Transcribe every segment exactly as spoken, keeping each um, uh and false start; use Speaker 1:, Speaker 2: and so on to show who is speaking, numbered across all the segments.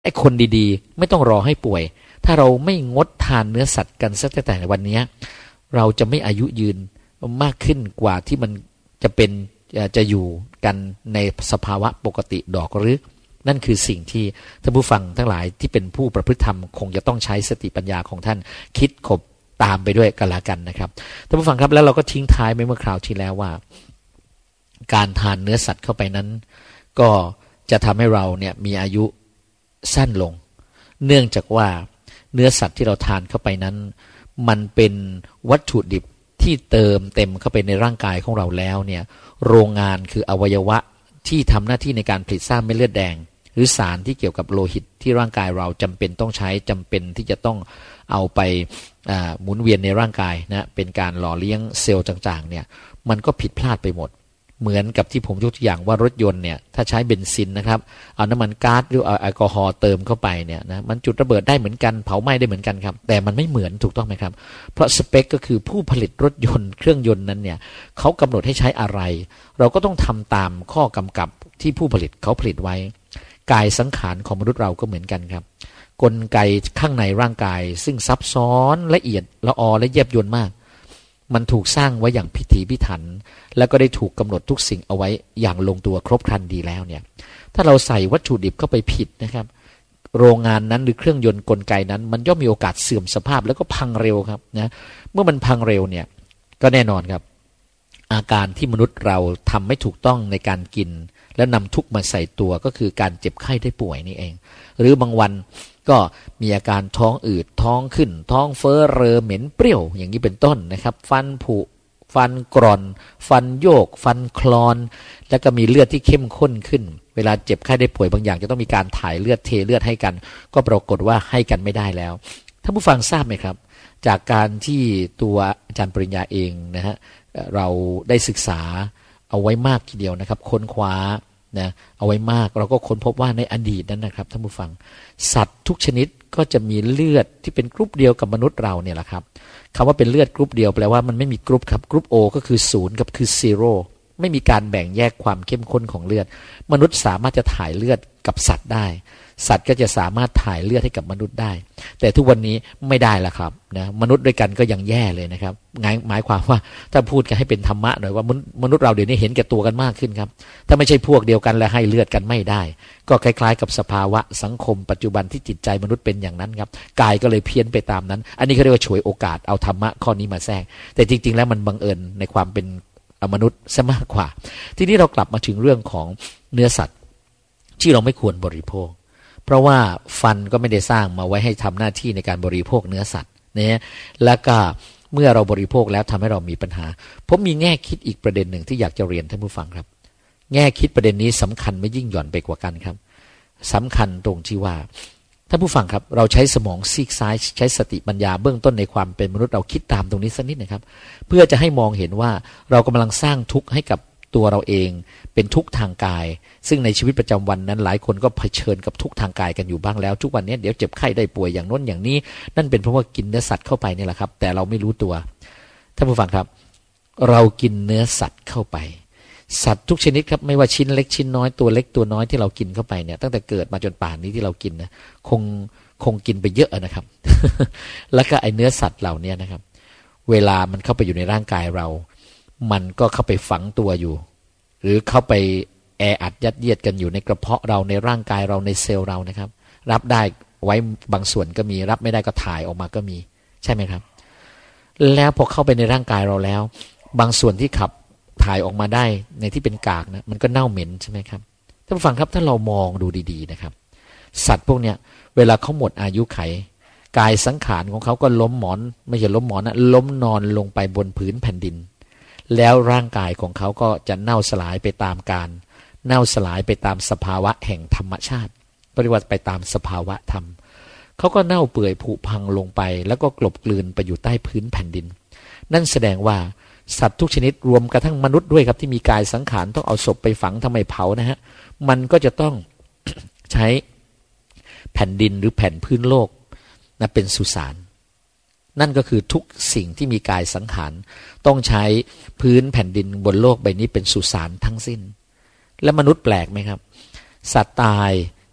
Speaker 1: ไอ้คนดีๆไม่ต้องรอให้ป่วยถ้าเราไม่งดทานเนื้อสัตว์กันสักแต่ในวันนี้เราจะไม่อายุยืนมากขึ้นกว่าที่มันจะเป็นจะอยู่กันในสภาวะปกติดอกหรือนั่นคือสิ่งที่ท่านผู้ฟังทั้งหลายที่เป็นผู้ประพฤติธรรมคงจะต้องใช้สติปัญญาของท่านคิดขบตามไปด้วยกันละกันนะครับท่านผู้ฟังครับแล้วเราก็ทิ้งท้ายไปเมื่อคราวที่แล้วว่าการทานเนื้อสัตว์เข้าไปนั้นก็จะทำให้เราเนี่ยมีอายุสั้นลงเนื่องจากว่าเนื้อสัตว์ที่เราทานเข้าไปนั้นมันเป็นวัตถุดิบที่เติมเต็มเข้าไปในร่างกายของเราแล้วเนี่ยโรงงานคืออวัยวะที่ทำหน้าที่ในการผลิตสร้างเม็ดเลือดแดงหรือสารที่เกี่ยวกับโลหิตที่ร่างกายเราจำเป็นต้องใช้จำเป็นที่จะต้องเอาไปหมุนเวียนในร่างกายนะเป็นการหล่อเลี้ยงเซลล์ต่างๆเนี่ยมันก็ผิดพลาดไปหมดเหมือนกับที่ผมยกตัวอย่างว่ารถยนต์เนี่ยถ้าใช้เบนซินนะครับเอาน้ำมันก๊าซหรือเอาแอลกอฮอล์เติมเข้าไปเนี่ยนะมันจุดระเบิดได้เหมือนกันเผาไหม้ได้เหมือนกันครับแต่มันไม่เหมือนถูกต้องไหมครับเพราะสเปคก็คือผู้ผลิตรถยนต์เครื่องยนต์นั้นเนี่ยเขากำหนดให้ใช้อะไรเราก็ต้องทำตามข้อกำกับที่ผู้ผลิตเขาผลิตไว้กายสังขารของมนุษย์เราก็เหมือนกันครับกลไกข้างในร่างกายซึ่งซับซ้อนละเอียดละออและแยบยลมากมันถูกสร้างไว้อย่างพิถีพิถันแล้วก็ได้ถูกกำหนดทุกสิ่งเอาไว้อย่างลงตัวครบครันดีแล้วเนี่ยถ้าเราใส่วัตถุดิบเข้าไปผิดนะครับโรงงานนั้นหรือเครื่องยนต์กลไกนั้นมันย่อมมีโอกาสเสื่อมสภาพแล้วก็พังเร็วครับนะเมื่อมันพังเร็วเนี่ยก็แน่นอนครับอาการที่มนุษย์เราทำไม่ถูกต้องในการกินแล้วนำทุกข์มาใส่ตัวก็คือการเจ็บไข้ได้ป่วยนี่เองหรือบางวันก็มีอาการท้องอืดท้องขึ้นท้องเฟ้อเรอเหม็นเปรี้ยวอย่างนี้เป็นต้นนะครับฟันผุฟันกร่อนฟันโยกฟันคลอนแล้วก็มีเลือดที่เข้มข้นขึ้นเวลาเจ็บไข้ได้ป่วยบางอย่างจะต้องมีการถ่ายเลือดเทเลือดให้กันก็ปรากฏว่าให้กันไม่ได้แล้วท่านผู้ฟังทราบไหมครับจากการที่ตัวอาจารย์ปริญญาเองนะฮะเราได้ศึกษาเอาไว้มากทีเดียวนะครับค้นคว้านะเอาไว้มากเราก็ค้นพบว่าในอดีตนั้นนะครับท่านผู้ฟังสัตว์ทุกชนิดก็จะมีเลือดที่เป็นกรุ๊ปเดียวกับมนุษย์เราเนี่ยแหละครับคำว่าเป็นเลือดกรุ๊ปเดียวแปลว่ามันไม่มีกรุ๊ปครับกรุ๊ป O ก็คือศูนย์กับคือซีโร่ไม่มีการแบ่งแยกความเข้มข้นของเลือดมนุษย์สามารถจะถ่ายเลือดกับสัตว์ได้สัตว์ก็จะสามารถถ่ายเลือดให้กับมนุษย์ได้แต่ทุกวันนี้ไม่ได้แล้วครับนะมนุษย์ด้วยกันก็ยังแย่เลยนะครับหมายความว่าถ้าพูดกันให้เป็นธรรมะหน่อยว่ามนุษย์เราเดี๋ยวนี้เห็นแก่ตัวกันมากขึ้นครับถ้าไม่ใช่พวกเดียวกันแล้วให้เลือดกันไม่ได้ก็คล้ายๆกับสภาวะสังคมปัจจุบันที่จิตใจมนุษย์เป็นอย่างนั้นครับกายก็เลยเพี้ยนไปตามนั้นอันนี้เขาเรียกว่าฉวยโอกาสเอาธรรมะข้อนี้มาแทรกแต่จริงๆแล้วมันบังเอิญในความเป็นมนุษย์ซะมากกว่าทีนี้เรากลับมาถึงเรื่องของเนื้อสัตว์ที่เราไม่ควรบริโภคเพราะว่าฟันก็ไม่ได้สร้างมาไว้ให้ทำหน้าที่ในการบริโภคเนื้อสัตว์เนี่ยแล้วก็เมื่อเราบริโภคแล้วทำให้เรามีปัญหาผมมีแง่คิดอีกประเด็นหนึ่งที่อยากจะเรียนท่านผู้ฟังครับแง่คิดประเด็นนี้สำคัญไม่ยิ่งหย่อนไปกว่ากันครับสำคัญตรงที่ว่าท่านผู้ฟังครับเราใช้สมองซีกซ้ายใช้สติปัญญาเบื้องต้นในความเป็นมนุษย์เราคิดตามตรงนี้สักนิดนะครับเพื่อจะให้มองเห็นว่าเรากำลังสร้างทุกข์ให้กับตัวเราเองเป็นทุกข์ทางกายซึ่งในชีวิตประจำวันนั้นหลายคนก็เผชิญกับทุกข์ทางกายกันอยู่บ้างแล้วทุกวันนี้เดี๋ยวเจ็บไข้ได้ป่วยอย่างโน้นอย่างนี้นั่นเป็นเพราะว่ากินเนื้อสัตว์เข้าไปนี่แหละครับแต่เราไม่รู้ตัวท่านผู้ฟังครับเรากินเนื้อสัตว์เข้าไปสัตว์ทุกชนิดครับไม่ว่าชิ้นเล็กชิ้นน้อยตัวเล็กตัวน้อยที่เรากินเข้าไปเนี่ยตั้งแต่เกิดมาจนป่านนี้ที่เรากินนะคงคงกินไปเยอะนะครับ แล้วก็ไอเนื้อสัตว์เหล่านี้นะครับเวลามันเข้าไปอยู่ในร่างกายเรามันก็เข้าไปฝังตัวอยู่หรือเข้าไปแออัดยัดเยียดกันอยู่ในกระเพาะเราในร่างกายเราในเซลล์เรานะครับรับได้ไว้บางส่วนก็มีรับไม่ได้ก็ถ่ายออกมาก็มีใช่ไหมครับแล้วพอเข้าไปในร่างกายเราแล้วบางส่วนที่ขับถ่ายออกมาได้ในที่เป็นกากนะมันก็เน่าเหม็นใช่ไหมครับท่านผู้ฟังครับถ้าเรามองดูดีๆนะครับสัตว์พวกเนี้ยเวลาเขาหมดอายุไขกายสังขารของเขาก็ล้มหมอนไม่ใช่ล้มหมอนนะล้มนอนลงไปบนพื้นแผ่นดินแล้วร่างกายของเขาก็จะเน่าสลายไปตามกาลเน่าสลายไปตามสภาวะแห่งธรรมชาติก็เรียกว่าไปตามสภาวะธรรมเขาก็เน่าเปื่อยผุพังลงไปแล้วก็กลบกลืนไปอยู่ใต้พื้นแผ่นดินนั่นแสดงว่าสัตว์ทุกชนิดรวมกระทั่งมนุษย์ด้วยครับที่มีกายสังขารต้องเอาศพไปฝังทำไมเผานะฮะมันก็จะต้อง ใช้แผ่นดินหรือแผ่นพื้นโลกนะเป็นสุสานนั่นก็คือทุกสิ่งที่มีกายสังขารต้องใช้พื้นแผ่นดินบนโลกใบนี้เป็นสุสานทั้งสิ้นและมนุษย์แปลกไหมครับสัตว์ตายจ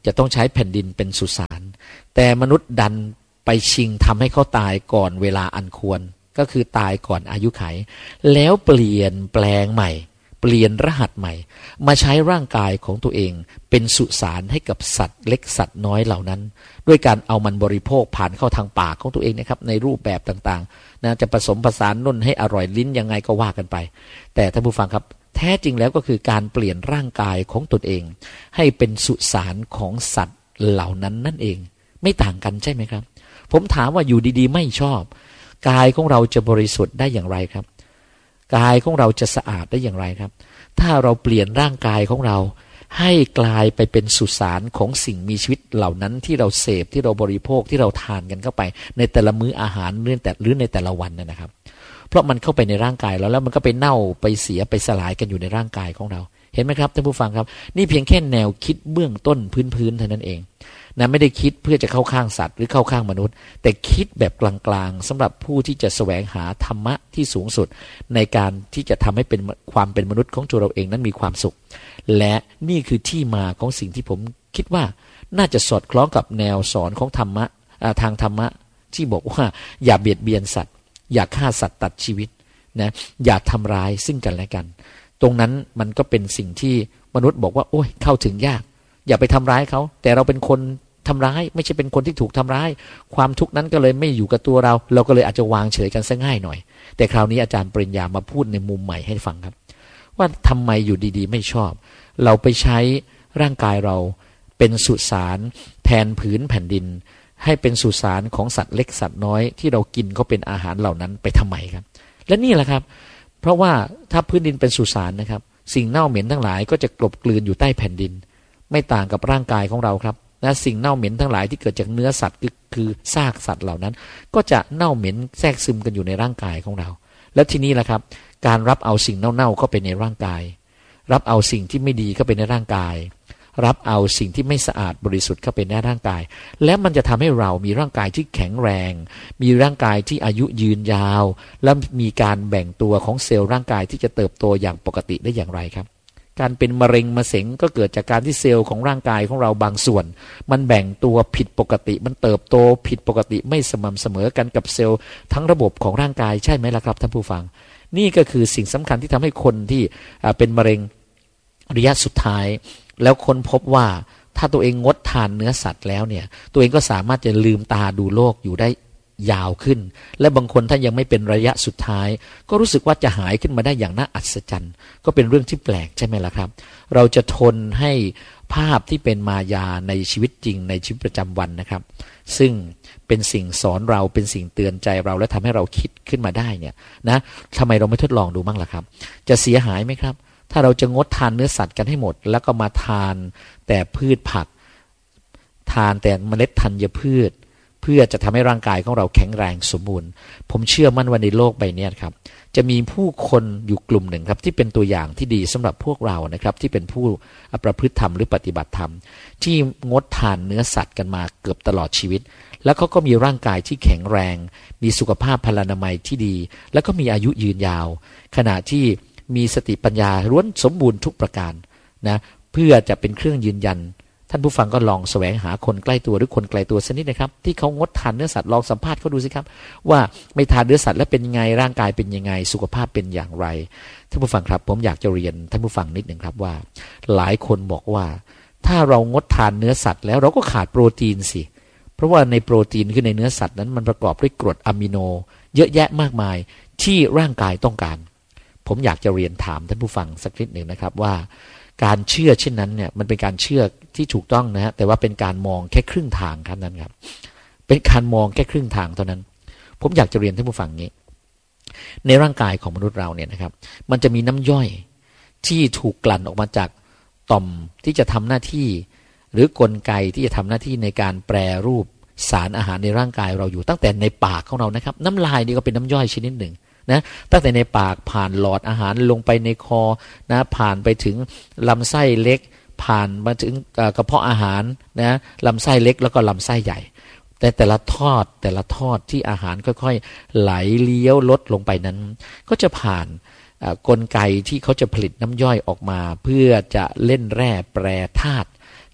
Speaker 1: จะต้องใช้แผ่นดินเป็นสุสานแต่มนุษย์ดันไปชิงทำให้เขาตายก่อนเวลาอันควรก็คือตายก่อนอายุไขแล้วเปลี่ยนแปลงใหม่เปลี่ยนรหัสใหม่มาใช้ร่างกายของตัวเองเป็นสุสานให้กับสัตว์เล็กสัตว์น้อยเหล่านั้นด้วยการเอามันบริโภคผ่านเข้าทางปากของตัวเองนะครับในรูปแบบต่างๆนะจะผสมผสานนุ่นให้อร่อยลิ้นยังไงก็ว่ากันไปแต่ท่านผู้ฟังครับแท้จริงแล้วก็คือการเปลี่ยนร่างกายของตนเองให้เป็นสุสานของสัตว์เหล่านั้นนั่นเองไม่ต่างกันใช่ไหมครับผมถามว่าอยู่ดีๆไม่ชอบกายของเราจะบริสุทธิ์ได้อย่างไรครับกายของเราจะสะอาดได้อย่างไรครับถ้าเราเปลี่ยนร่างกายของเราให้กลายไปเป็นสุสานของสิ่งมีชีวิตเหล่านั้นที่เราเสพที่เราบริโภคที่เราทานกันเข้าไปในแต่ละมื้ออาหารเรื่องแต่หรือในแต่ละวันนะครับเพราะมันเข้าไปในร่างกายเราแล้วมันก็ไปเน่าไปเสียไปสลายกันอยู่ในร่างกายของเราเห็นไหมครับท่านผู้ฟังครับนี่เพียงแค่แนวคิดเบื้องต้นพื้นๆเท่านั้นเองนะไม่ได้คิดเพื่อจะเข้าข้างสัตว์หรือเข้าข้างมนุษย์แต่คิดแบบกลางๆสำหรับผู้ที่จะแสวงหาธรรมะที่สูงสุดในการที่จะทำให้เป็นความเป็นมนุษย์ของตัวเราเองนั้นมีความสุขและนี่คือที่มาของสิ่งที่ผมคิดว่าน่าจะสอดคล้องกับแนวสอนของธรรมะทางธรรมะที่บอกว่าอย่าเบียดเบียนสัตว์อย่าฆ่าสัตว์ตัดชีวิตนะอย่าทำร้ายซึ่งกันและกันตรงนั้นมันก็เป็นสิ่งที่มนุษย์บอกว่าโอ้ยเข้าถึงยากอย่าไปทำร้ายเขาแต่เราเป็นคนทำร้ายไม่ใช่เป็นคนที่ถูกทำร้ายความทุกข์นั้นก็เลยไม่อยู่กับตัวเราเราก็เลยอาจจะวางเฉยกันซะง่ายหน่อยแต่คราวนี้อาจารย์ปริญญามาพูดในมุมใหม่ให้ฟังครับว่าทำไมอยู่ดีๆไม่ชอบเราไปใช้ร่างกายเราเป็นสุสานแทนผืนแผ่นดินให้เป็นสุสานของสัตว์เล็กสัตว์น้อยที่เรากินเขาเป็นอาหารเหล่านั้นไปทำไมครับและนี่แหละครับเพราะว่าถ้าพื้นดินเป็นสุสานนะครับสิ่งเน่าเหม็นทั้งหลายก็จะกลบกลืนอยู่ใต้แผ่นดินไม่ต่างกับร่างกายของเราครับนะสิ่งเน่าเหม็นทั้งหลายที่เกิดจากเนื้อสัตว์คือคือซากสัตว์เหล่านั้นก็จะเน่าเหม็นแทรกซึมกันอยู่ในร่างกายของเราแล้วทีนี้แหละครับการรับเอาสิ่งเน่าๆเข้าไปในร่างกายรับเอาสิ่งที่ไม่ดีเข้าไปในร่างกายรับเอาสิ่งที่ไม่สะอาดบริสุทธิ์เข้าไปในร่างกายและมันจะทำให้เรามีร่างกายที่แข็งแรงมีร่างกายที่อายุยืนยาวและมีการแบ่งตัวของเซลล์ร่างกายที่จะเติบโตอย่างปกติได้อย่างไรครับการเป็นมะเร็งมะเส็งก็เกิดจากการที่เซลล์ของร่างกายของเราบางส่วนมันแบ่งตัวผิดปกติมันเติบโตผิดปกติไม่สม่ำเสมอกันกับเซลล์ทั้งระบบของร่างกายใช่ไหมล่ะครับท่านผู้ฟังนี่ก็คือสิ่งสำคัญที่ทำให้คนที่เป็นมะเร็งระยะสุดท้ายแล้วค้นพบว่าถ้าตัวเองงดทานเนื้อสัตว์แล้วเนี่ยตัวเองก็สามารถจะลืมตาดูโลกอยู่ได้ยาวขึ้นและบางคนถ้ายังไม่เป็นระยะสุดท้ายก็รู้สึกว่าจะหายขึ้นมาได้อย่างน่าอัศจรรย์ก็เป็นเรื่องที่แปลกใช่ไหมล่ะครับเราจะทนให้ภาพที่เป็นมายาในชีวิตจริงในชีวิตประจำวันนะครับซึ่งเป็นสิ่งสอนเราเป็นสิ่งเตือนใจเราและทำให้เราคิดขึ้นมาได้เนี่ยนะทำไมเราไม่ทดลองดูบ้างล่ะครับจะเสียหายไหมครับถ้าเราจะงดทานเนื้อสัตว์กันให้หมดแล้วก็มาทานแต่พืชผักทานแต่เมล็ดธัญพืชเพื่อจะทำให้ร่างกายของเราแข็งแรงสมบูรณ์ผมเชื่อมั่นว่าในโลกใบนี้ครับจะมีผู้คนอยู่กลุ่มหนึ่งครับที่เป็นตัวอย่างที่ดีสำหรับพวกเรานะครับที่เป็นผู้ประพฤติธรรมหรือปฏิบัติธรรมที่งดทานเนื้อสัตว์กันมาเกือบตลอดชีวิตแล้วเขาก็มีร่างกายที่แข็งแรงมีสุขภาพพลานามัยที่ดีแล้วก็มีอายุยืนยาวขณะที่มีสติปัญญาล้วนสมบูรณ์ทุกประการนะเพื่อจะเป็นเครื่องยืนยันท่านผู้ฟังก็ลองแสวงหาคนใกล้ตัวหรือคนไกลตัวสักนิดนะครับที่เขางดทานเนื้อสัตว์ลองสัมภาษณ์เขาดูสิครับว่าไม่ทานเนื้อสัตว์แล้วเป็นยังไงร่างกายเป็นยังไงสุขภาพเป็นอย่างไรท่านผู้ฟังครับผมอยากจะเรียนท่านผู้ฟังนิดหนึ่งครับว่าหลายคนบอกว่าถ้าเรางดทานเนื้อสัตว์แล้วเราก็ขาดโปรตีนสิเพราะว่าในโปรตีนคือในเนื้อสัตว์นั้นมันประกอบด้วยกรดอะมิโนเยอะแยะมากมายที่ร่างกายต้องการผมอยากจะเรียนถามท่านผู้ฟังสักนิดหนึ่งนะครับว่าการเชื่อเช่นนั้นเนี่ยมันเป็นการเชื่อที่ถูกต้องนะฮะแต่ว่าเป็นการมองแค่ครึ่งทางครับนั้นครับเป็นการมองแค่ครึ่งทางเท่านั้นผมอยากจะเรียนท่านผู้ฟังนี้ในร่างกายของมนุษย์เราเนี่ยนะครับมันจะมีน้ำย่อยที่ถูกกลั่นออกมาจากต่อมที่จะทำหน้าที่หรือกลไกที่จะทำหน้าที่ในการแปรรูปสารอาหารในร่างกายเราอยู่ตั้งแต่ในปากของเรานะครับน้ำลายนี่ก็เป็นน้ำย่อยชนิดหนึ่งนะตั้งแต่ในปากผ่านหลอดอาหารลงไปในคอนะผ่านไปถึงลำไส้เล็กผ่านมาถึงกระเพาะอาหารนะลำไส้เล็กแล้วก็ลำไส้ใหญ่แต่แต่ละทอดแต่ละทอดที่อาหารค่อยๆไหลเลี้ยวลดลงไปนั้นก็จะผ่านกลไกที่เขาจะผลิตน้ำย่อยออกมาเพื่อจะเล่นแร่แปรธาตุ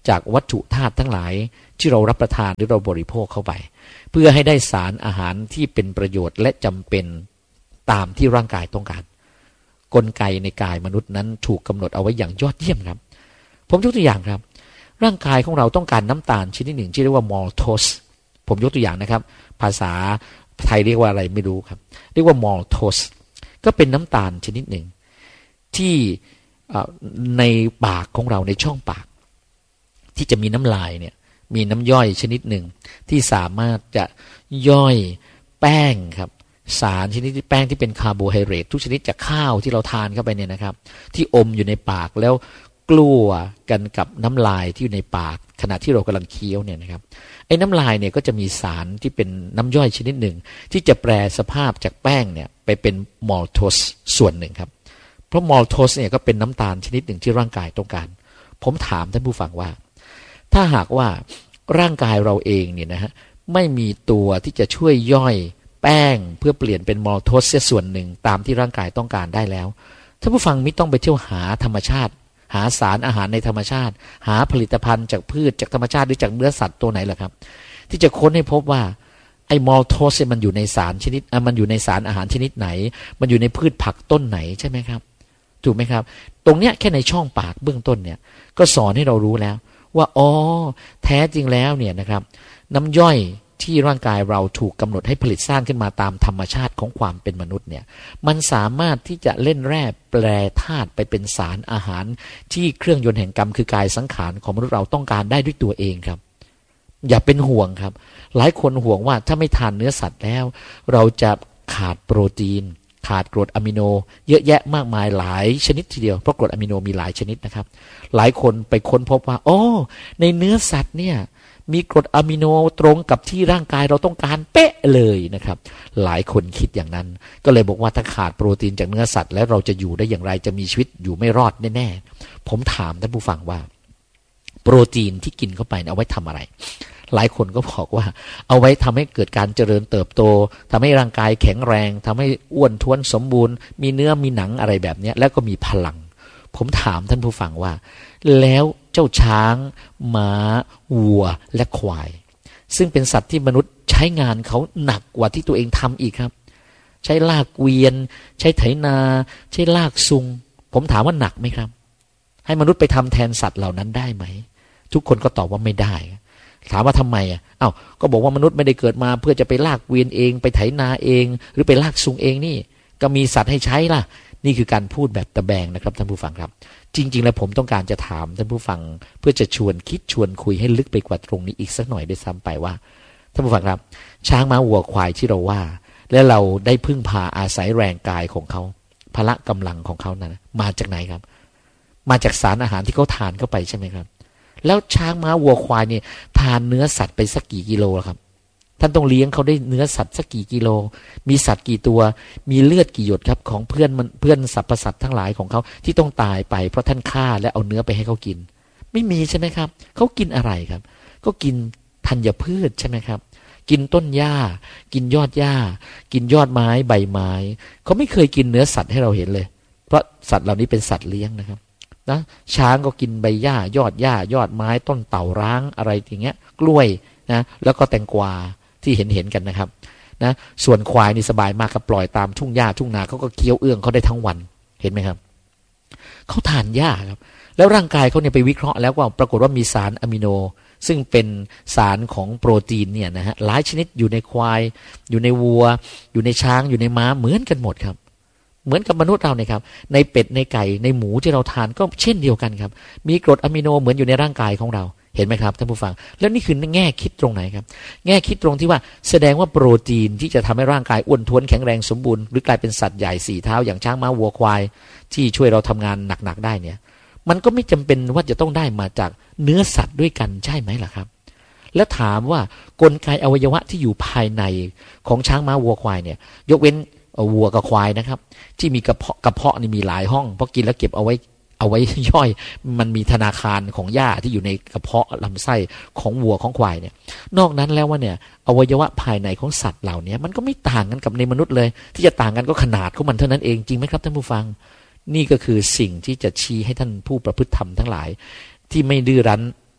Speaker 1: จากวัตถุธาตุทั้งหลายที่เรารับประทานหรือเราบริโภคเข้าไปเพื่อให้ได้สารอาหารที่เป็นประโยชน์และจำเป็นตามที่ร่างกายต้องการกลไกในกายมนุษย์นั้นถูกกำหนดเอาไว้อย่างยอดเยี่ยมครับผมยกตัวอย่างครับร่างกายของเราต้องการน้ำตาลชนิดหนึ่งที่เรียกว่ามอลโทสผมยกตัวอย่างนะครับภาษาไทยเรียกว่าอะไรไม่รู้ครับเรียกว่ามอลโทสก็เป็นน้ำตาลชนิดหนึ่งที่ในปากของเราในช่องปากที่จะมีน้ำลายเนี่ยมีน้ำย่อยชนิดหนึ่งที่สามารถจะย่อยแป้งครับสารชนิดที่แป้งที่เป็นคาร์โบไฮเดรตทุกชนิดจากข้าวที่เราทานเข้าไปเนี่ยนะครับที่อมอยู่ในปากแล้วกลัวกันกับน้ำลายที่อยู่ในปากขณะที่เรากำลังเคี้ยวเนี่ยนะครับไอ้น้ำลายเนี่ยก็จะมีสารที่เป็นน้ำย่อยชนิดหนึ่งที่จะแปรสภาพจากแป้งเนี่ยไปเป็นมอลโทสส่วนหนึ่งครับเพราะมอลโทสเนี่ยก็เป็นน้ำตาลชนิดหนึ่งที่ร่างกายต้องการผมถามท่านผู้ฟังว่าถ้าหากว่าร่างกายเราเองเนี่ยนะฮะไม่มีตัวที่จะช่วยย่อยแป้งเพื่อเปลี่ยนเป็นมอลโทสเสียส่วนหนึ่งตามที่ร่างกายต้องการได้แล้วท่านผู้ฟังไม่ต้องไปเที่ยวหาธรรมชาติหาสารอาหารในธรรมชาติหาผลิตภัณฑ์จากพืชจากธรรมชาติหรือจากเนื้อสัตว์ตัวไหนล่ะครับที่จะค้นให้พบว่าไอ้มอลโทสมันอยู่ในสารชนิดมันอยู่ในสารอาหารชนิดไหนมันอยู่ในพืชผักต้นไหนใช่ไหมครับถูกไหมครับตรงเนี้ยแค่ในช่องปากเบื้องต้นเนี่ยก็สอนให้เรารู้แล้วว่าอ๋อแท้จริงแล้วเนี่ยนะครับน้ำย่อยที่ร่างกายเราถูกกำหนดให้ผลิตสร้างขึ้นมาตามธรรมชาติของความเป็นมนุษย์เนี่ยมันสามารถที่จะเล่นแร่แปรธาตุไปเป็นสารอาหารที่เครื่องยนต์แห่งกรรมคือกายสังขารของมนุษย์เราต้องการได้ด้วยตัวเองครับอย่าเป็นห่วงครับหลายคนห่วงว่าถ้าไม่ทานเนื้อสัตว์แล้วเราจะขาดโปรตีนขาดกรดอะมิโนเยอะแยะมากมายหลายชนิดทีเดียวเพราะกรดอะมิโนมีหลายชนิดนะครับหลายคนไปค้นพบว่าโอ้ในเนื้อสัตว์เนี่ยมีกรดอะมิโนตรงกับที่ร่างกายเราต้องการเป๊ะเลยนะครับหลายคนคิดอย่างนั้นก็เลยบอกว่าถ้าขาดโปรตีนจากเนื้อสัตว์แล้วเราจะอยู่ได้อย่างไรจะมีชีวิตอยู่ไม่รอดแน่ๆผมถามท่านผู้ฟังว่าโปรตีนที่กินเข้าไปเอาไว้ทำอะไรหลายคนก็บอกว่าเอาไว้ทำให้เกิดการเจริญเติบโตทำให้ร่างกายแข็งแรงทำให้อ้วนท้วนสมบูรณ์มีเนื้อมีหนังอะไรแบบนี้แล้วก็มีพลังผมถามท่านผู้ฟังว่าแล้วเจ้าช้างม้าวัวและควายซึ่งเป็นสัตว์ที่มนุษย์ใช้งานเขาหนักกว่าที่ตัวเองทำอีกครับใช้ลากเกวียนใช้ไถนาใช้ลากซุงผมถามว่าหนักไหมครับให้มนุษย์ไปทำแทนสัตว์เหล่านั้นได้ไหมทุกคนก็ตอบว่าไม่ได้ถามว่าทำไมอ่ะอ้าวก็บอกว่ามนุษย์ไม่ได้เกิดมาเพื่อจะไปลากเกวียนเองไปไถนาเองหรือไปลากซุงเองนี่ก็มีสัตว์ให้ใช้ล่ะนี่คือการพูดแบบตะแบงนะครับท่านผู้ฟังครับจริงๆแล้วผมต้องการจะถามท่านผู้ฟังเพื่อจะชวนคิดชวนคุยให้ลึกไปกว่าตรงนี้อีกสักหน่อยด้วยซ้ำไปว่าท่านผู้ฟังครับช้างม้าวัวควายที่เราว่าและเราได้พึ่งพาอาศัยแรงกายของเขาพละกำลังของเขานั้นมาจากไหนครับมาจากสารอาหารที่เขาทานเข้าไปใช่ไหมครับแล้วช้างม้าวัวควายเนี่ยทานเนื้อสัตว์ไปสักกี่กิโลครับท่านต้องเลี้ยงเขาได้เนื้อสัตว์สักกี่กิโลมีสัตว์กี่ตัวมีเลือดกี่หยดครับของเพื่อนมันเพื่อนสรรพสัตว์ทั้งหลายของเขาที่ต้องตายไปเพราะท่านฆ่าและเอาเนื้อไปให้เขากินไม่มีใช่ไหมครับเขากินอะไรครับก็กินธัญพืชใช่ไหมครับกินต้นหญ้ากินยอดหญ้ากินยอดไม้ใบไม้เขาไม่เคยกินเนื้อสัตว์ให้เราเห็นเลยเพราะสัตว์เหล่านี้เป็นสัตว์เลี้ยงนะครับนะช้างก็กินใบหญ้ายอดหญ้ายอดไม้ต้นเต่าร้างอะไรอย่างเงี้ยกล้วยนะแล้วก็แตงกวาที่เห็นเห็นกันนะครับนะส่วนควายนี่สบายมากครับปล่อยตามทุ่งหญ้าทุ่งนาเขาก็เคี้ยวเอื้องเขาได้ทั้งวันเห็นไหมครับเขาทานหญ้าครับแล้วร่างกายเขาเนี่ยไปวิเคราะห์แล้วว่าปรากฏว่ามีสารอะมิโนซึ่งเป็นสารของโปรตีนเนี่ยนะฮะหลายชนิดอยู่ในควายอยู่ในวัวอยู่ในช้างอยู่ในม้าเหมือนกันหมดครับเหมือนกับมนุษย์เราเนี่ยครับในเป็ดในไก่ในหมูที่เราทานก็เช่นเดียวกันครับมีกรดอะมิโนเหมือนอยู่ในร่างกายของเราเห็นไหมครับท่านผู้ฟังแล้วนี่คือแง่คิดตรงไหนครับแง่คิดตรงที่ว่าแสดงว่าโปรตีนที่จะทำให้ร่างกายอ้วนท้วนแข็งแรงสมบูรณ์หรือกลายเป็นสัตว์ใหญ่สี่เท้าอย่างช้างม้าวัวควายที่ช่วยเราทำงานหนักๆได้เนี่ยมันก็ไม่จำเป็นว่าจะต้องได้มาจากเนื้อสัตว์ด้วยกันใช่ไหมล่ะครับแล้วถามว่ากลไกอวัยวะที่อยู่ภายในของช้างม้าวัวควายเนี่ยยกเว้นวัวกับควายนะครับที่มีกระเพาะกระเพาะนี่มีหลายห้องเพราะกินแล้วเก็บเอาไว้เอาไว้ย่อยมันมีธนาคารของหญ้าที่อยู่ในกระเพาะลำไส้ของวัวของควายเนี่ยนอกนั้นแล้วว่าเนี่ยอวัยวะภายในของสัตว์เหล่านี้มันก็ไม่ต่างกันกับในมนุษย์เลยที่จะต่างกันก็ขนาดของมันเท่านั้นเองจริงไหมครับท่านผู้ฟังนี่ก็คือสิ่งที่จะชี้ให้ท่านผู้ประพฤติธรรมทั้งหลายที่ไม่ดื้อรั้น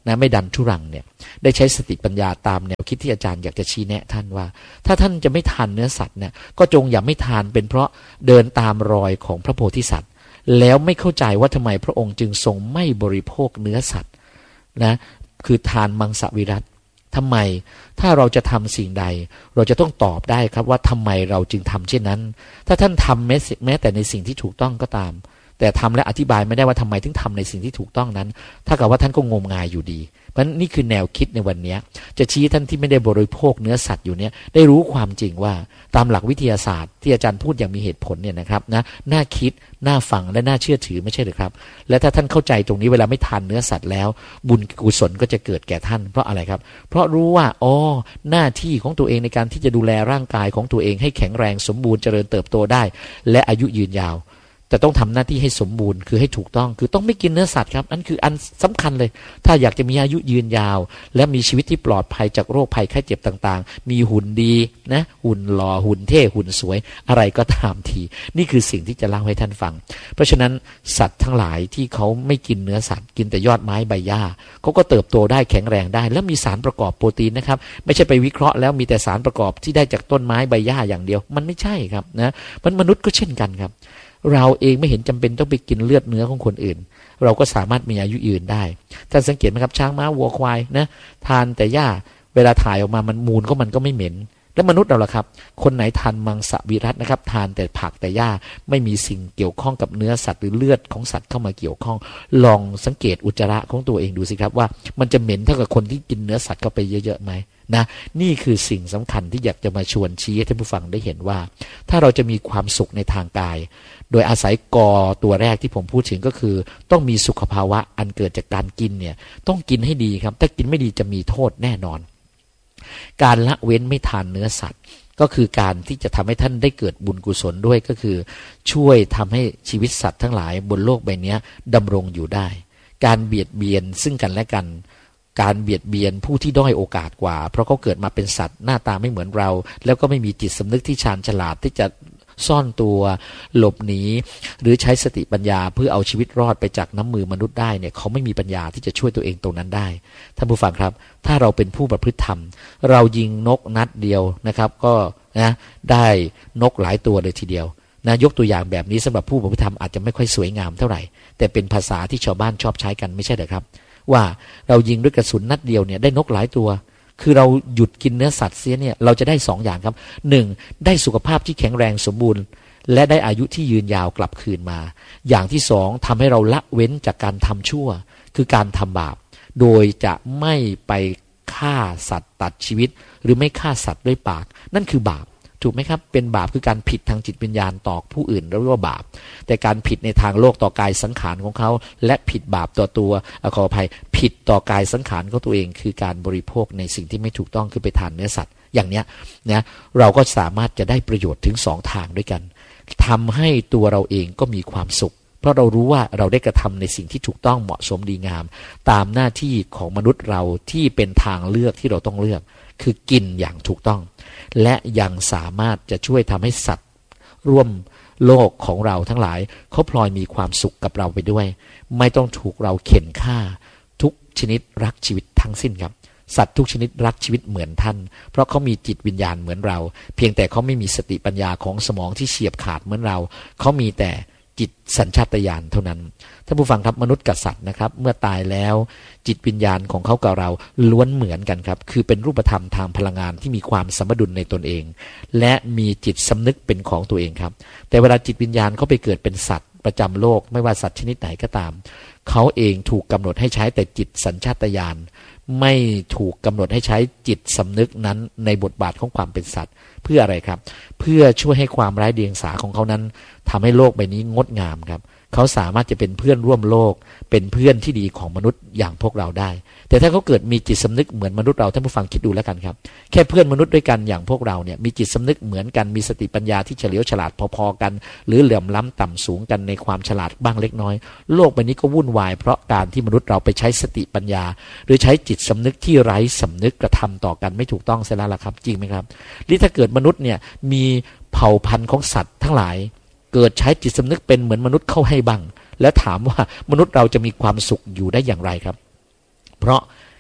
Speaker 1: นะไม่ดันทุรังเนี่ยได้ใช้สติปัญญาตามแนวคิดที่อาจารย์อยากจะชี้แนะท่านว่าถ้าท่านจะไม่ทานเนื้อสัตว์เนี่ยก็จงอย่าไม่ทานเป็นเพราะเดินตามรอยของพระโพธิสัตว์แล้วไม่เข้าใจว่าทำไมพระองค์จึงทรงไม่บริโภคเนื้อสัตว์นะคือทานมังสวิรัติทำไมถ้าเราจะทำสิ่งใดเราจะต้องตอบได้ครับว่าทำไมเราจึงทำเช่นนั้นถ้าท่านทำแม้แม้แต่ในสิ่งที่ถูกต้องก็ตามแต่ทำและอธิบายไม่ได้ว่าทำไมถึงทำในสิ่งที่ถูกต้องนั้นถ้ากับว่าท่านก็งมงายอยู่ดีเพราะนี่คือแนวคิดในวันนี้จะชี้ท่านที่ไม่ได้บริโภคเนื้อสัตว์อยู่เนี่ยได้รู้ความจริงว่าตามหลักวิทยาศาสตร์ที่อาจารย์พูดอย่างมีเหตุผลเนี่ยนะครับนะน่าคิดน่าฟังและน่าเชื่อถือไม่ใช่หรือครับและถ้าท่านเข้าใจตรงนี้เวลาไม่ทานเนื้อสัตว์แล้วบุญกุศลก็จะเกิดแก่ท่านเพราะอะไรครับเพราะรู้ว่าอ๋อหน้าที่ของตัวเองในการที่จะดูแลร่างกายของตัวเองให้แข็งแรงสมบูรณ์เจริญเติบโตได้และอายุยืนยาวแต่ต้องทำหน้าที่ให้สมบูรณ์คือให้ถูกต้องคือต้องไม่กินเนื้อสัตว์ครับนั่นคืออันสำคัญเลยถ้าอยากจะมีอายุยืนยาวและมีชีวิตที่ปลอดภัยจากโรคภัยไข้เจ็บต่างๆมีหุ่นดีนะหุ่นหล่อหุ่นเท่หุ่นสวยอะไรก็ตามทีนี่คือสิ่งที่จะเล่าให้ท่านฟังเพราะฉะนั้นสัตว์ทั้งหลายที่เขาไม่กินเนื้อสัตว์กินแต่ยอดไม้ใบหญ้าเขาก็เติบโตได้แข็งแรงได้และมีสารประกอบโปรตีนนะครับไม่ใช่ไปวิเคราะห์แล้วมีแต่สารประกอบที่ได้จากต้นไม้ใบหญ้าอย่างเดียวมันไม่ใช่ครับนะมันมนุษย์ก็เช่นกันครับเราเองไม่เห็นจำเป็นต้องไปกินเลือดเนื้อของคนอื่นเราก็สามารถมีอายุยืนได้ท่านสังเกตไหมครับช้างม้าวัวควายนะทานแต่หญ้าเวลาถ่ายออกมามันมูลก็มันก็ไม่เหม็นแล้วมนุษย์เราล่ะครับคนไหนทานมังสวิรัตินะครับทานแต่ผักแต่หญ้าไม่มีสิ่งเกี่ยวข้องกับเนื้อสัตว์หรือเลือดของสัตว์เข้ามาเกี่ยวข้องลองสังเกตอุจจาระของตัวเองดูสิครับว่ามันจะเหม็นเท่ากับคนที่กินเนื้อสัตว์เข้าไปเยอะๆไหมนะนี่คือสิ่งสำคัญที่อยากจะมาชวนชี้ให้ท่านผู้ฟังได้เห็นว่าถ้าเราจะมีความสุขในทางกายโดยอาศัยกอตัวแรกที่ผมพูดถึงก็คือต้องมีสุขภาวะอันเกิดจากการกินเนี่ยต้องกินให้ดีครับถ้ากินไม่ดีจะมีโทษแน่นอนการละเว้นไม่ทานเนื้อสัตว์ก็คือการที่จะทำให้ท่านได้เกิดบุญกุศลด้วยก็คือช่วยทำให้ชีวิตสัตว์ทั้งหลายบนโลกใบนี้ดำรงอยู่ได้การเบียดเบียนซึ่งกันและกันการเบียดเบียนผู้ที่ด้อยโอกาสกว่าเพราะเขาเกิดมาเป็นสัตว์หน้าตาไม่เหมือนเราแล้วก็ไม่มีจิตสำนึกที่ชาญฉลาดที่จะซ่อนตัวหลบหนีหรือใช้สติปัญญาเพื่อเอาชีวิตรอดไปจากน้ำมือมนุษย์ได้เนี่ยเขาไม่มีปัญญาที่จะช่วยตัวเองตรงนั้นได้ท่านผู้ฟังครับถ้าเราเป็นผู้ประพฤติธรรมเรายิงนกนัดเดียวนะครับก็นะได้นกหลายตัวเลยทีเดียวนะยกตัวอย่างแบบนี้สำหรับผู้ประพฤติธรรมอาจจะไม่ค่อยสวยงามเท่าไหร่แต่เป็นภาษาที่ชาวบ้านชอบใช้กันไม่ใช่เหรอครับว่าเรายิงด้วยกระสุนนัดเดียวเนี่ยได้นกหลายตัวคือเราหยุดกินเนื้อสัตว์เสียเนี่ยเราจะได้สองอย่างครับหนึ่งได้สุขภาพที่แข็งแรงสมบูรณ์และได้อายุที่ยืนยาวกลับคืนมาอย่างที่สองทำให้เราละเว้นจากการทำชั่วคือการทำบาปโดยจะไม่ไปฆ่าสัตว์ตัดชีวิตหรือไม่ฆ่าสัตว์ด้วยปากนั่นคือบาปถูกไหมครับเป็นบาปคือการผิดทางจิตวิญญาณต่อผู้อื่นเรียกว่าบาปแต่การผิดในทางโลกต่อกายสังขารของเขาและผิดบาปต่อตัวขออภัยผิดต่อกายสังขารของตัวเองคือการบริโภคในสิ่งที่ไม่ถูกต้องคือไปทานเนื้อสัตว์อย่างเนี้ยนะเราก็สามารถจะได้ประโยชน์ถึงสองทางด้วยกันทำให้ตัวเราเองก็มีความสุขเพราะเรารู้ว่าเราได้กระทำในสิ่งที่ถูกต้องเหมาะสมดีงามตามหน้าที่ของมนุษย์เราที่เป็นทางเลือกที่เราต้องเลือกคือกินอย่างถูกต้องและยังสามารถจะช่วยทำให้สัตว์ร่วมโลกของเราทั้งหลายเขาพลอยมีความสุขกับเราไปด้วยไม่ต้องถูกเราเข็นฆ่าทุกชนิดรักชีวิตทั้งสิ้นครับสัตว์ทุกชนิดรักชีวิตเหมือนท่านเพราะเขามีจิตวิญญาณเหมือนเราเพียงแต่เขาไม่มีสติปัญญาของสมองที่เฉียบขาดเหมือนเราเขามีแต่จิตสัญชาตญาณเท่านั้นท่านผู้ฟังครับมนุษย์กับสัตว์นะครับเมื่อตายแล้วจิตวิญญาณของเขากับเราล้วนเหมือนกันครับคือเป็นรูปธรรมทางพลังงานที่มีความสมดุลในตนเองและมีจิตสำนึกเป็นของตัวเองครับแต่เวลาจิตวิญญาณเขาไปเกิดเป็นสัตว์ประจำโลกไม่ว่าสัตว์ชนิดไหนก็ตามเขาเองถูกกำหนดให้ใช้แต่จิตสัญชาตญาณไม่ถูกกำหนดให้ใช้จิตสำนึกนั้นในบทบาทของความเป็นสัตว์เพื่ออะไรครับเพื่อช่วยให้ความไร้เดียงสาของเขานั้นทำให้โลกใบนี้งดงามครับเขาสามารถจะเป็นเพื่อนร่วมโลกเป็นเพื่อนที่ดีของมนุษย์อย่างพวกเราได้แต่ถ้าเขาเกิดมีจิตสำนึกเหมือนมนุษย์เราท่านผู้ฟังคิดดูแล้วกันครับแค่เพื่อนมนุษย์ด้วยกันอย่างพวกเราเนี่ยมีจิตสำนึกเหมือนกันมีสติปัญญาที่เฉลียวฉลาดพอๆกันหรือเหลื่อมล้ำต่ำสูงกันในความฉลาดบ้างเล็กน้อยโลกใบนี้ก็วุ่นวายเพราะการที่มนุษย์เราไปใช้สติปัญญาหรือใช้จิตสำนึกที่ไร้สำนึกกระทำต่อกันไม่ถูกต้องเสียแล้วล่ะครับจริงไหมครับหรือถ้าเกิดมนุษย์เนี่ยมีเผ่าพันธุ์ของสัตว์ทั้งหลายเกิดใช้จิตสำนึกเป็นเหมือนมนุษย์เข้าให้บ้างแล้วถามว่ามนุษย์เราจะมีความสุขอยู่ได้อย่างไรครับเพราะ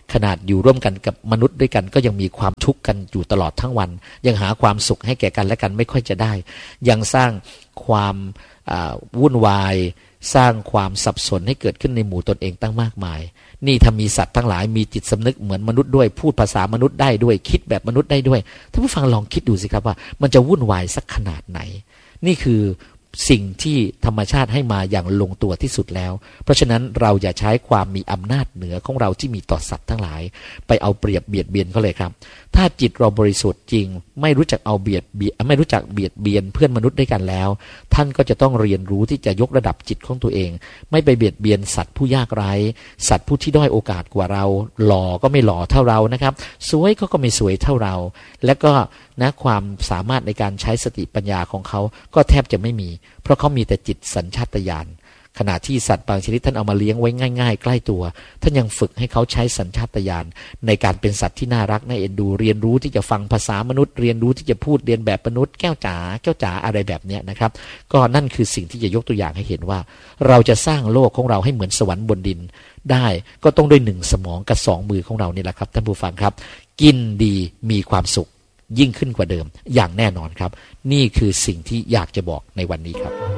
Speaker 1: ขนาดอยู่ร่วมกันกับมนุษย์ด้วยกันก็ยังมีความทุกข์กันอยู่ตลอดทั้งวันยังหาความสุขให้แก่กันและกันไม่ค่อยจะได้ยังสร้างความวุ่นวายสร้างความสับสนให้เกิดขึ้นในหมู่ตนเองตั้งมากมายนี่ถ้ามีสัตว์ทั้งหลายมีจิตสำนึกเหมือนมนุษย์ด้วยพูดภาษามนุษย์ได้ด้วยคิดแบบมนุษย์ได้ด้วยท่านผู้ฟังลองคิดดูสิครับว่ามันจะวุ่นวายสักขนาดไหนนี่คือสิ่งที่ธรรมชาติให้มาอย่างลงตัวที่สุดแล้วเพราะฉะนั้นเราอย่าใช้ความมีอำนาจเหนือของเราที่มีต่อสัตว์ทั้งหลายไปเอาเปรียบเบียดเบียนเขาเลยครับถ้าจิตเราบริสุทธิ์จริงไม่รู้จักเอาเบียดเบียนไม่รู้จักเบียดเบียนเพื่อนมนุษย์ด้วยกันแล้วท่านก็จะต้องเรียนรู้ที่จะยกระดับจิตของตัวเองไม่ไปเบียดเบียนสัตว์ผู้ยากไร้สัตว์ผู้ที่ด้อยโอกาสกว่าเราหล่อก็ไม่หล่อเท่าเรานะครับสวยก็ก็ไม่สวยเท่าเราและก็นะความสามารถในการใช้สติปัญญาของเขาก็แทบจะไม่มีเพราะเขามีแต่จิตสัญชาตญาณขณะที่สัตว์บางชนิดท่านเอามาเลี้ยงไว้ง่ายๆใกล้ตัวท่านยังฝึกให้เขาใช้สัญชาตญาณในการเป็นสัตว์ที่น่ารักน่าเอ็นดูเรียนรู้ที่จะฟังภาษามนุษย์เรียนรู้ที่จะพูดเรียนแบบมนุษย์แก้วจ๋าแก้วจ๋าอะไรแบบนี้นะครับก็นั่นคือสิ่งที่จะยกตัวอย่างให้เห็นว่าเราจะสร้างโลกของเราให้เหมือนสวรรค์บนดินได้ก็ต้องด้วยหนึ่งสมองกับสองมือของเรานี่แหละครับท่านผู้ฟังครับกินดีมีความสุขยิ่งขึ้นกว่าเดิมอย่างแน่นอนครับนี่คือสิ่งที่อยากจะบอกในวันนี้ครับ